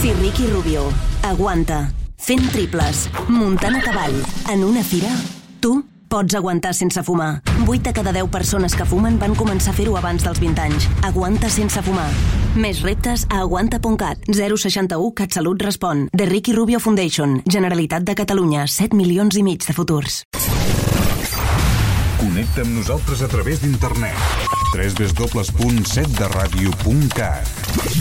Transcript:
Si Ricky Rubio aguanta fent triples, muntant a cavall, en una fira, tu pots aguantar sense fumar. 8 de cada 10 persones que fumen van començar a fer-ho abans dels 20 anys. Aguanta sense fumar. Més reptes a aguanta.cat. 061 CatSalut respon. The Ricky Rubio Foundation. Generalitat de Catalunya. 7 milions i mig de futurs. Connecta amb nosaltres a través d'internet. www.setderadio.cat